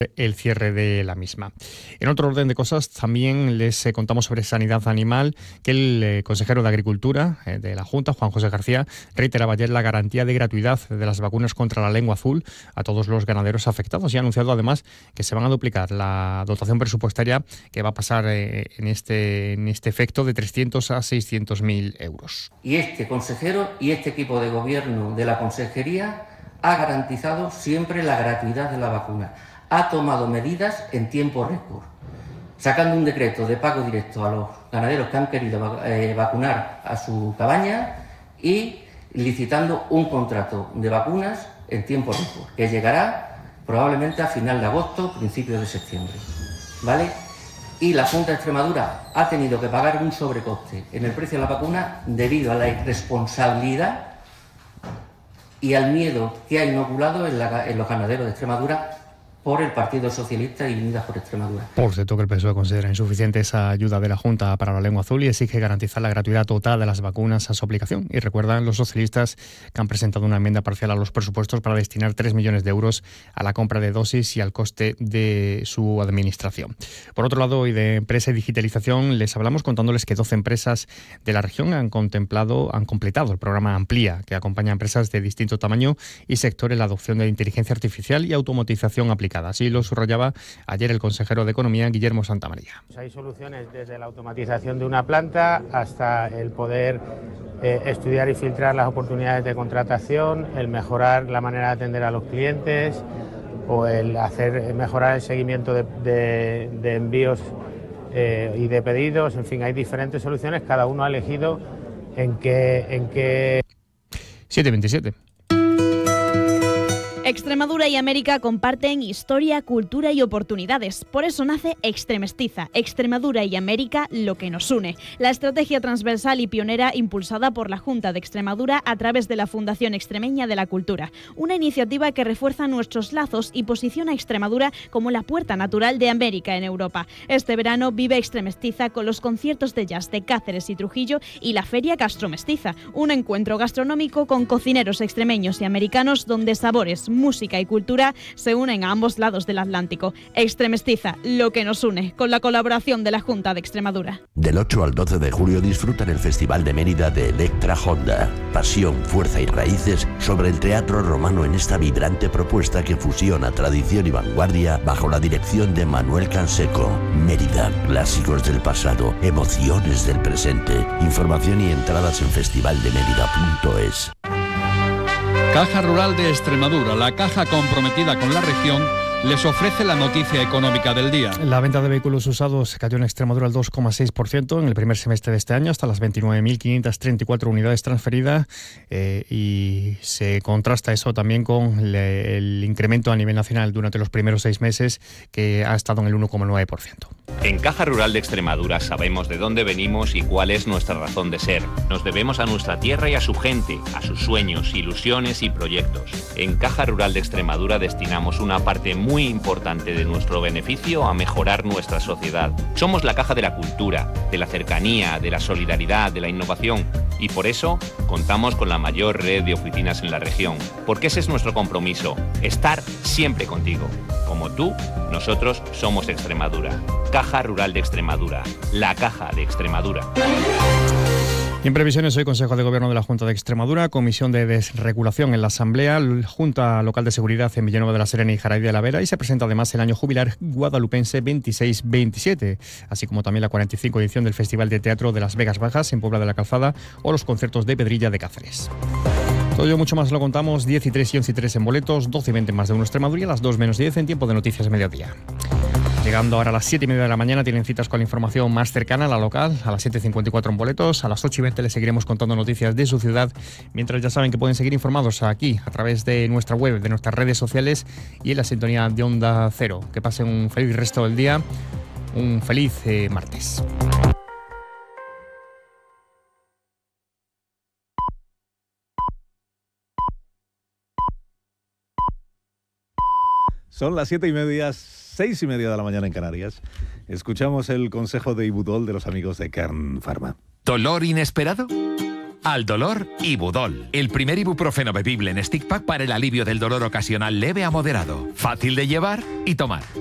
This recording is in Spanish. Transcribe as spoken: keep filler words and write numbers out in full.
el cierre de la misma. En otro orden de cosas, también les eh, contamos sobre sanidad animal, que el eh, consejero de Agricultura eh, de la Junta, Juan José García, reiteraba ayer la garantía de gratuidad de las vacunas contra la lengua azul a todos los ganaderos afectados y ha anunciado además que se van a duplicar la dotación presupuestaria, que va a pasar eh, en, este, en este efecto de trescientos a seiscientos mil euros. Y este consejero y este equipo de gobierno de la consejería ha garantizado siempre la gratuidad de la vacuna. Ha tomado medidas en tiempo récord, sacando un decreto de pago directo a los ganaderos que han querido eh, vacunar a su cabaña y licitando un contrato de vacunas en tiempo récord, que llegará probablemente a final de agosto, principios de septiembre, ¿vale? Y la Junta de Extremadura ha tenido que pagar un sobrecoste en el precio de la vacuna debido a la irresponsabilidad y al miedo que ha inoculado en, la, en los ganaderos de Extremadura por el Partido Socialista y Unidas por Extremadura. Por cierto, que el P S O E considera insuficiente esa ayuda de la Junta para la lengua azul y exige garantizar la gratuidad total de las vacunas a su aplicación. Y recuerdan los socialistas que han presentado una enmienda parcial a los presupuestos para destinar tres millones de euros a la compra de dosis y al coste de su administración. Por otro lado, hoy de empresa y digitalización les hablamos contándoles que doce empresas de la región han contemplado, han completado el programa Amplía, que acompaña a empresas de distinto tamaño y sector en la adopción de inteligencia artificial y automatización aplicada. Así lo subrayaba ayer el consejero de Economía, Guillermo Santamaría. Hay soluciones desde la automatización de una planta hasta el poder eh, estudiar y filtrar las oportunidades de contratación, el mejorar la manera de atender a los clientes o el hacer mejorar el seguimiento de, de, de envíos eh, y de pedidos. En fin, hay diferentes soluciones, cada uno ha elegido en qué... En qué... siete veintisiete. Extremadura y América comparten historia, cultura y oportunidades. Por eso nace Extremestiza, Extremadura y América, lo que nos une. La estrategia transversal y pionera impulsada por la Junta de Extremadura a través de la Fundación Extremeña de la Cultura. Una iniciativa que refuerza nuestros lazos y posiciona a Extremadura como la puerta natural de América en Europa. Este verano vive Extremestiza con los conciertos de jazz de Cáceres y Trujillo y la Feria Gastromestiza, un encuentro gastronómico con cocineros extremeños y americanos donde sabores, música y cultura se unen a ambos lados del Atlántico. Extremestiza, lo que nos une, con la colaboración de la Junta de Extremadura. Del ocho al doce de julio disfrutan el Festival de Mérida de Electra Honda. Pasión, fuerza y raíces sobre el teatro romano en esta vibrante propuesta que fusiona tradición y vanguardia bajo la dirección de Manuel Canseco. Mérida, clásicos del pasado, emociones del presente. Información y entradas en festival de mérida punto es. Caja Rural de Extremadura, la caja comprometida con la región, les ofrece la noticia económica del día. La venta de vehículos usados cayó en Extremadura al dos coma seis por ciento en el primer semestre de este año, hasta las veintinueve mil quinientas treinta y cuatro unidades transferidas, eh, y se contrasta eso también con le, el incremento a nivel nacional durante los primeros seis meses, que ha estado en el uno coma nueve por ciento. En Caja Rural de Extremadura sabemos de dónde venimos y cuál es nuestra razón de ser. Nos debemos a nuestra tierra y a su gente, a sus sueños, ilusiones y proyectos. En Caja Rural de Extremadura destinamos una parte muy importante de nuestro beneficio a mejorar nuestra sociedad. Somos la caja de la cultura, de la cercanía, de la solidaridad, de la innovación, y por eso contamos con la mayor red de oficinas en la región, porque ese es nuestro compromiso, estar siempre contigo. Como tú, nosotros somos Extremadura. Caja Rural de Extremadura, la caja de Extremadura. Y en previsiones, hoy Consejo de Gobierno de la Junta de Extremadura, Comisión de Desregulación en la Asamblea, Junta Local de Seguridad en Villanueva de la Serena y Jaraíz de la Vera, y se presenta además el año jubilar guadalupense veintiséis veintisiete, así como también la cuarenta y cinco edición del Festival de Teatro de Las Vegas Bajas en Puebla de la Calzada o los conciertos de Pedrilla de Cáceres. Todo ello mucho más lo contamos, diez y tres y once y tres en boletos, doce y veinte más de uno Extremadura y a las dos menos diez en tiempo de noticias de mediodía. Llegando ahora a las siete y media de la mañana, tienen citas con la información más cercana, la local, a las siete cincuenta y cuatro en boletos, a las ocho y veinte les seguiremos contando noticias de su ciudad, mientras ya saben que pueden seguir informados aquí, a través de nuestra web, de nuestras redes sociales y en la sintonía de Onda Cero. Que pasen un feliz resto del día, un feliz eh, martes. Son las siete y media, seis y media de la mañana en Canarias. Escuchamos el consejo de Ibudol de los amigos de Kern Pharma. ¿Dolor inesperado? al dolor, Ibudol. El primer ibuprofeno bebible en stick pack para el alivio del dolor ocasional leve a moderado. Fácil de llevar y tomar.